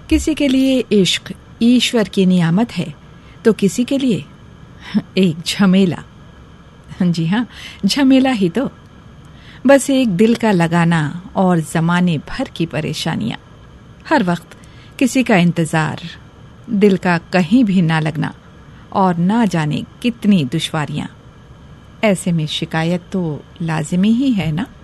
किसी के लिए इश्क ईश्वर की नियामत है तो किसी के लिए एक झमेला। जी हाँ, झमेला ही तो। बस एक दिल का लगाना और जमाने भर की परेशानियां, हर वक्त किसी का इंतजार, दिल का कहीं भी ना लगना और ना जाने कितनी दुश्वारियां। ऐसे में शिकायत तो लाजिमी ही है ना।